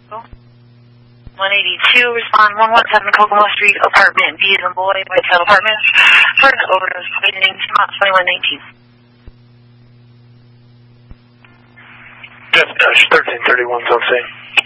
182, respond 117 Kokomo Street, apartment B as in boy, Whitetail Apartments. First overdose, beginning 2119. Dispatch 1331, zone C.